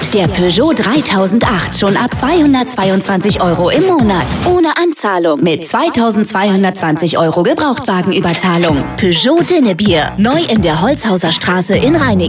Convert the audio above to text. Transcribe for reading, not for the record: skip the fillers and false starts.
Der Peugeot 3008 schon ab 222 € im Monat. Ohne Anzahlung mit 2220 € Gebrauchtwagenüberzahlung. Peugeot Dinnebier. Neu in der Holzhauser Straße in Reiningen.